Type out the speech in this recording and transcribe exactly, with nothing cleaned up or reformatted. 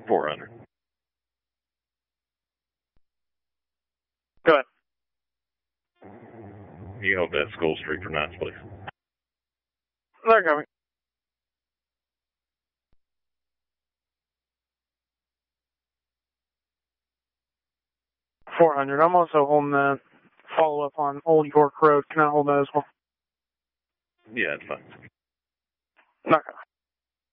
four hundred. Go ahead. You hold that School Street for nights, please. They're coming. four hundred. I'm also holding the follow-up on Old York Road. Can I hold that as well? Yeah, it's fine. Okay.